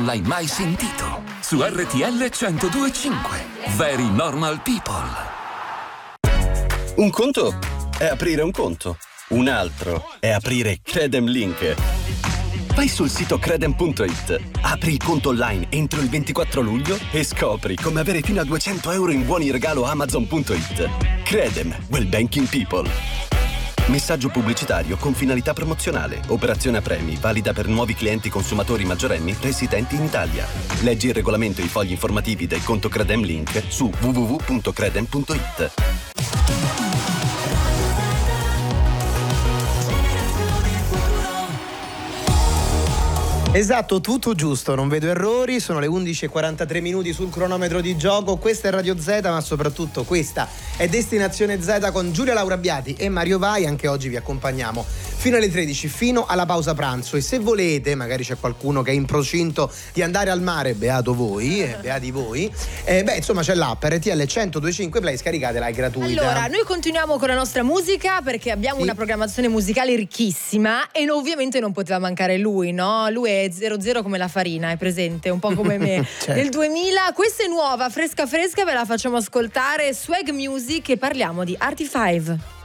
l'hai mai sentito. Su RTL 102.5. Very Normal People. Un conto è aprire un conto. Un altro è aprire Credem Link. Vai sul sito credem.it, apri il conto online entro il 24 luglio e scopri come avere fino a 200 euro in buoni regalo Amazon.it. Credem, well banking people. Messaggio pubblicitario con finalità promozionale. Operazione a premi, valida per nuovi clienti consumatori maggiorenni residenti in Italia. Leggi il regolamento e i fogli informativi del conto Credem Link su www.credem.it. Esatto, tutto giusto, non vedo errori, sono le 11:43 sul cronometro di gioco. Questa è Radio Z, ma soprattutto questa è Destinazione Z con Giulia Laura Biati e Mario Vai. Anche oggi vi accompagniamo fino alle 13, fino alla pausa pranzo, e se volete, magari c'è qualcuno che è in procinto di andare al mare, beato voi, beati voi, insomma c'è l'app RTL 102.5 Play, scaricatela, è gratuita. Allora, noi continuiamo con la nostra musica perché abbiamo una programmazione musicale ricchissima e ovviamente non poteva mancare lui, no? Lui è 00 come la farina, è presente, un po' come me. Certo. Nel 2000, questa è nuova, fresca, ve la facciamo ascoltare, Swag Music, e parliamo di Artie 5.